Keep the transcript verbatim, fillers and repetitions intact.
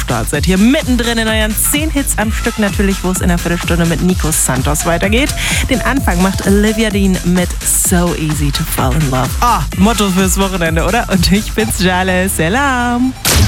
Start seid. Hier mittendrin in euren zehn Hits am Stück natürlich, wo es in der Viertelstunde mit Nico Santos weitergeht. Den Anfang macht Olivia Dean mit So Easy to Fall in Love. Ah, Motto fürs Wochenende, oder? Und ich bin's, Jale. Salam.